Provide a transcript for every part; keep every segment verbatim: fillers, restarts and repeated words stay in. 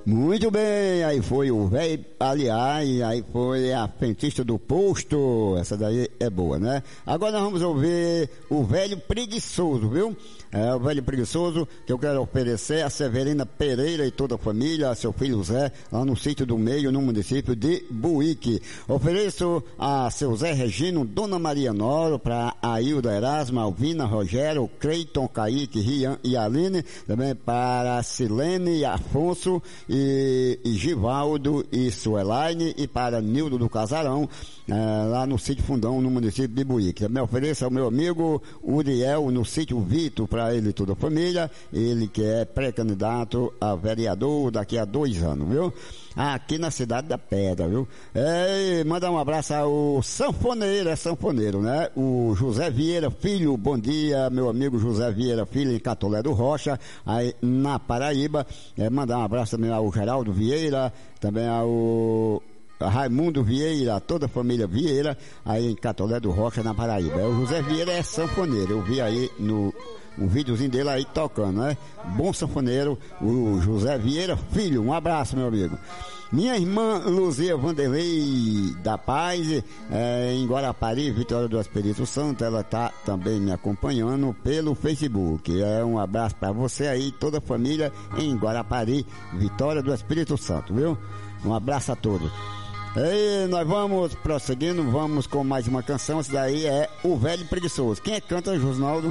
Muito bem, aí foi o velho, aliás, aí foi a frentista do posto, essa daí é boa, né? Agora nós vamos ouvir o velho preguiçoso, viu? É o velho preguiçoso que eu quero oferecer a Severina Pereira e toda a família, a seu filho Zé, lá no sítio do Meio, no município de Buíque. Ofereço a seu Zé Regino, Dona Maria Noro, para a Hilda Erasma, Alvina, Rogério, Creiton, Kaique, Rian e Aline, também para Silene, Afonso e, e Givaldo e Suelaine, e para Nildo do Casarão, é, lá no sítio Fundão, no município de Buíque. Também ofereço ao meu amigo Uriel, no sítio Vito, para ele e toda a família, ele que é pré-candidato a vereador daqui a dois anos, viu? Aqui na cidade da Pedra, viu? É, mandar um abraço ao sanfoneiro, é sanfoneiro, né? O José Vieira Filho, bom dia, meu amigo José Vieira Filho, em Catolé do Rocha, aí na Paraíba. É, mandar um abraço também ao Geraldo Vieira, também ao Raimundo Vieira, toda a família Vieira, aí em Catolé do Rocha, na Paraíba. É, o José Vieira é sanfoneiro, eu vi aí no um videozinho dele aí tocando, né? Bom sanfoneiro, o José Vieira Filho, um abraço, meu amigo. Minha irmã Luzia Vanderlei da Paz, é, em Guarapari, Vitória do Espírito Santo, ela tá também me acompanhando pelo Facebook. É, um abraço para você aí, toda a família em Guarapari, Vitória do Espírito Santo, viu? Um abraço a todos. E nós vamos prosseguindo, vamos com mais uma canção. Essa daí é O Velho Preguiçoso. Quem é que canta, Josnaldo?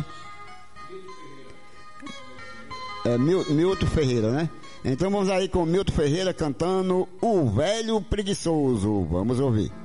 É Milton Ferreira, né? Então vamos aí com Milton Ferreira cantando O Velho Preguiçoso. Vamos ouvir.